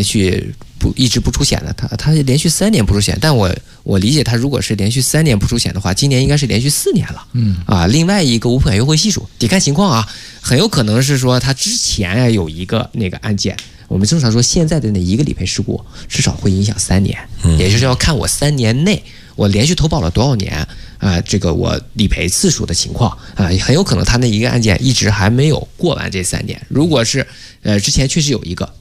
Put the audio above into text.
连续一直不出险的，他连续3年不出险，但我理解他如果是连续3年不出险的话，今年应该是连续4年了。另外一个无风险优惠系数得看情况啊，很有可能是说他之前有一个那个案件。我们正常说，现在的那一个理赔事故至少会影响3年，也就是要看我3年内我连续投保了多少年这个我理赔次数的情况很有可能他那一个案件一直还没有过完这3年。如果是之前确实有一个，